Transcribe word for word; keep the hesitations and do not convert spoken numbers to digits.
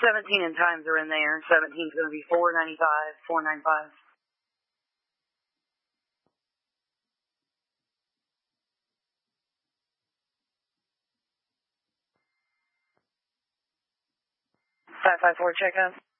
seventeen and times are in there. seventeen's going to be four ninety-five, four ninety-five. five five four, check out.